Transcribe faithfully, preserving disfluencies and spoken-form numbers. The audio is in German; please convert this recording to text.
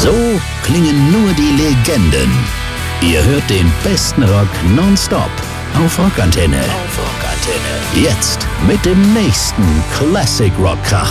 So klingen nur die Legenden. Ihr hört den besten Rock nonstop auf Rockantenne. Auf Rockantenne. Jetzt mit dem nächsten Classic Rock Kracher.